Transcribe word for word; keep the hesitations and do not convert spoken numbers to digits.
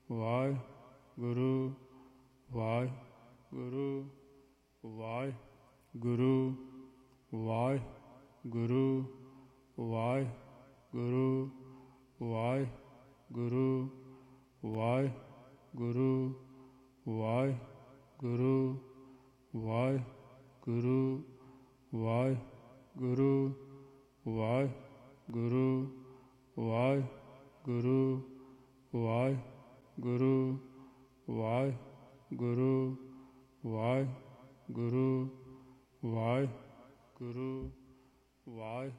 Waheguru Waheguru Waheguru Waheguru Waheguru Waheguru Waheguru Waheguru Waheguru Waheguru Waheguru Waheguru Waheguru Waheguru Waheguru Waheguru ਵਾਹਿ